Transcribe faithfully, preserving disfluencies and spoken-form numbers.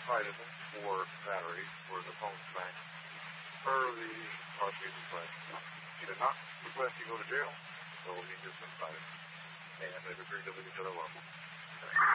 cited for battery for the phone smack per the prosecutor's request. He did not request you go to jail, so he just been cited. And they've agreed to leave each other alone.